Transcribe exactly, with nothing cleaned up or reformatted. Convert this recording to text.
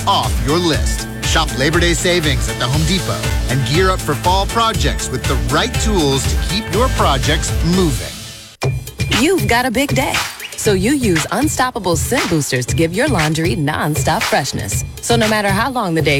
off your list. Shop Labor Day savings at the Home Depot and gear up for fall projects with the right tools to keep your projects moving. You've got a big day, so you use Unstoppable Scent Boosters to give your laundry non-stop freshness. So no matter how long the day